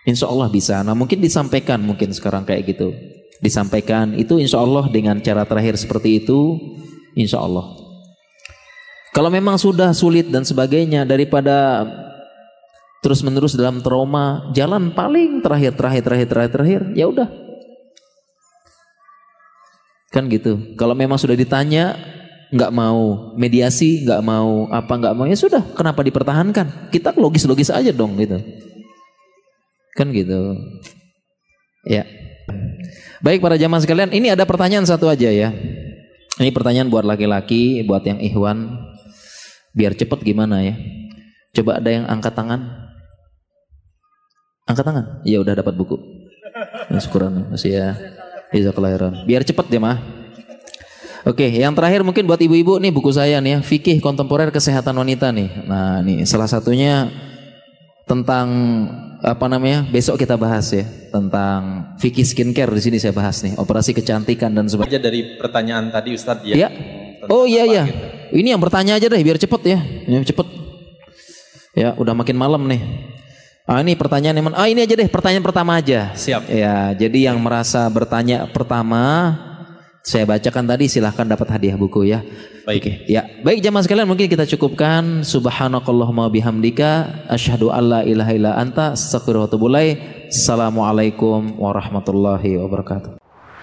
Insya Allah bisa. Nah mungkin disampaikan, mungkin sekarang kayak gitu. Disampaikan itu insya Allah dengan cara terakhir seperti itu, insya Allah. Kalau memang sudah sulit dan sebagainya, daripada terus menerus dalam trauma, jalan paling terakhir, ya udah. Kan gitu. Kalau memang sudah ditanya, nggak mau mediasi, nggak mau ya sudah. Kenapa dipertahankan? Kita logis aja dong gitu. Kan gitu. Ya. Baik para jamaah sekalian, ini ada pertanyaan satu aja ya. Ini pertanyaan buat laki-laki, buat yang ikhwan. Biar cepet gimana ya? Coba ada yang angkat tangan. Angkat tangan. Ya udah dapat buku. Syukuran masih ya. Jazakallahu khairan. Biar cepet deh mah. Oke, yang terakhir mungkin buat ibu-ibu nih buku saya nih ya, Fikih Kontemporer Kesehatan Wanita nih. Nah, nih salah satunya tentang besok kita bahas ya tentang fikih skincare. Di sini saya bahas nih operasi kecantikan dan sebagainya. Dari pertanyaan tadi Ustadz ya. Oh iya. Gitu. Ini yang bertanya aja deh biar cepet ya. Cepet. Ya udah makin malam nih. Ini pertanyaan yang ini aja deh pertanyaan pertama aja. Siap. Ya jadi yang merasa bertanya pertama saya bacakan tadi, silahkan dapat hadiah buku ya. Baik. Oke. Ya, baik jamaah sekalian mungkin kita cukupkan. Subhanakallahumma bihamdika asyhadu alla ilaha illa anta astaghfiruka wa atubu ilaik. Assalamualaikum warahmatullahi wabarakatuh.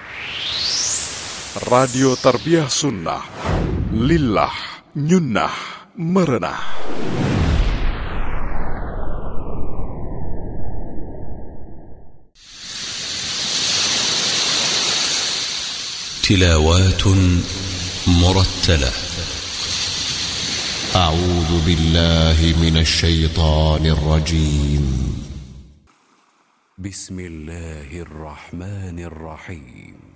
Radio Tarbiyah Sunnah Lillah Nyunnah Merenah. تلاوات مرتلة. أعوذ بالله من الشيطان الرجيم. بسم الله الرحمن الرحيم.